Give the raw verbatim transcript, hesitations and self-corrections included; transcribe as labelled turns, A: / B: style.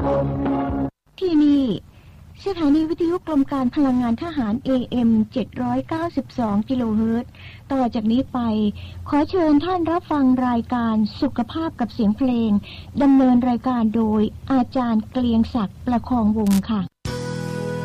A: ที่นี่สถานีวิทยุกรมการพลังงานทหาร เอ เอ็ม เจ็ดร้อยเก้าสิบสอง กิโลเฮิรตซ์ต่อจากนี้ไปขอเชิญท่านรับฟังรายการสุขภาพกับเสียงเพลงดำเนินรายการโดยอาจารย์เกลียงศักดิ์ประคองวงศ์ค่ะ